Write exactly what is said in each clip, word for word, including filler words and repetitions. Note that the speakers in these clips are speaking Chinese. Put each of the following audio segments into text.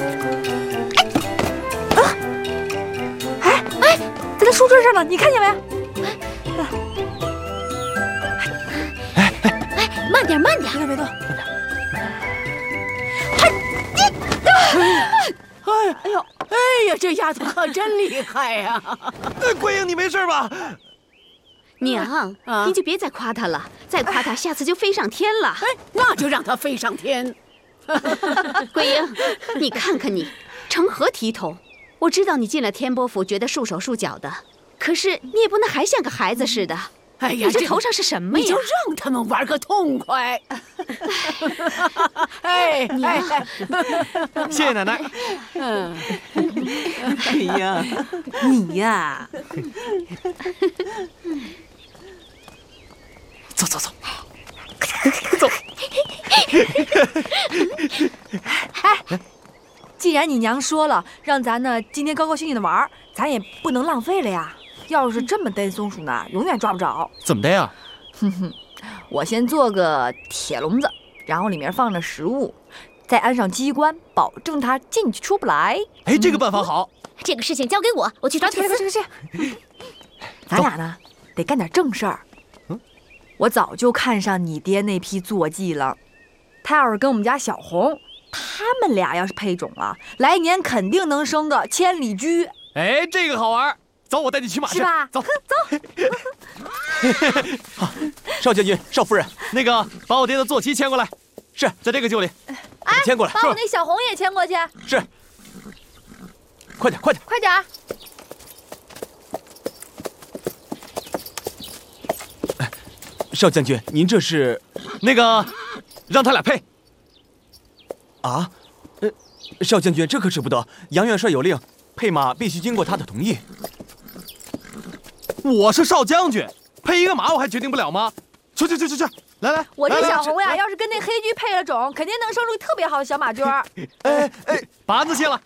啊！哎哎，在他书桌上呢，你看见没？ 哎哎哎，慢点慢点， 别动别动。 哎哎呦，哎呀，这丫头可真厉害呀！ 桂英，你没事吧？ 娘， 啊、 你就别再夸她了，再夸她，下次就飞上天了。 哎，那就让她飞上天。 桂英，你看看你，成何体统？我知道你进了天波府，觉得束手束脚的，可是你也不能还像个孩子似的。 哎呀， 你这头上是什么呀？ 你就让他们玩个痛快。哎， 娘， 谢谢奶奶。 嗯， 哎呀，你呀， 走走走， 走。哎，既然你娘说了，让咱呢今天高高兴兴的玩，咱也不能浪费了呀。要是这么逮松鼠呢，永远抓不着。 怎么逮呀？ 哼哼，我先做个铁笼子，然后里面放着食物，再安上机关，保证它进去出不来。 哎，这个办法好。 这个事情交给我，我去找铁丝。 这个这个咱俩呢得干点正事儿。嗯，我早就看上你爹那批坐骑了，他要是跟我们家小红，他们俩要是配种了，来年肯定能生个千里驹。 哎，这个好玩。走，我带你骑马去， 是吧？ 走走。 好，少将军、少夫人，那个把我爹的坐骑牵过来。是在这个臼里。 哎， 牵过来。 把我那小红也牵过去。 是。快点，快点， 快点！ 哎，少将军，您这是那个让他俩配。啊？呃，少将军，这可使不得。杨元帅有令，配马必须经过他的同意。我是少将军，配一个马我还决定不了吗？去去去去去，来来， 我这小红呀，要是跟那黑驹配了种，肯定能生出特别好的小马驹儿。 哎哎，把鞍子卸了。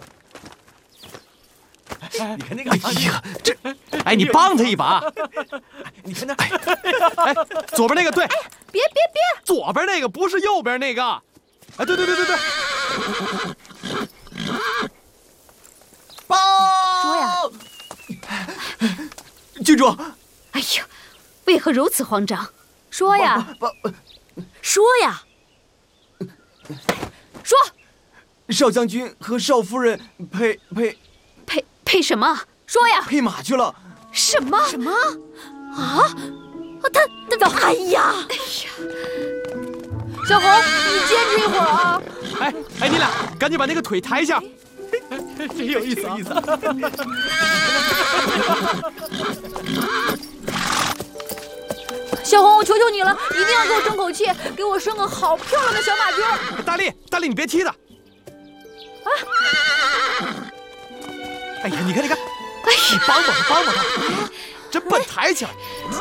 你看那个，哎呀，这，哎，你帮他一把。你看那，哎，左边那个对。 哎，别别别， 左边那个不是右边那个。哎，对对对对对。报。 说呀。 郡主， 哎呀，为何如此慌张？ 说呀，说呀，说。 少将军和少夫人配配配配什么？ 说呀， 配马去了。 什么什么？啊？他他他！哎呀，哎呀，小红，你坚持一会儿啊！ 哎哎，你俩赶紧把那个腿抬一下。真有意思啊！ 小红，我求求你了，一定要给我争口气，给我生个好漂亮的小马驹儿！ 大力，大力，你别踢他！啊！哎呀，你看，你看，哎，你帮帮他，帮帮他，真笨，抬起来！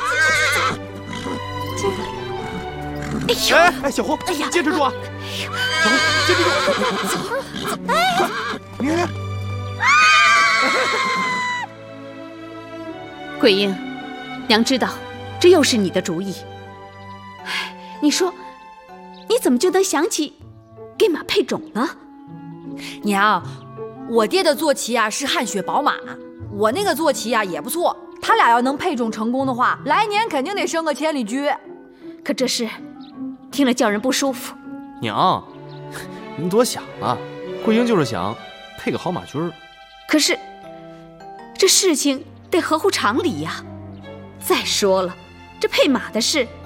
哎呦！ 哎哎，小红，哎呀，坚持住啊！小红，坚持住！ 走， 哎，快，你看看。 桂英，娘知道，这又是你的主意。哎，你说，你怎么就能想起给马配种呢？ 娘，我爹的坐骑啊是汗血宝马，我那个坐骑啊也不错，他俩要能配种成功的话，来年肯定得生个千里驹。 可这事听了叫人不舒服。 娘，您多想了，桂英就是想配个好马驹儿。 可是这事情得合乎常理呀。再说了，这配马的事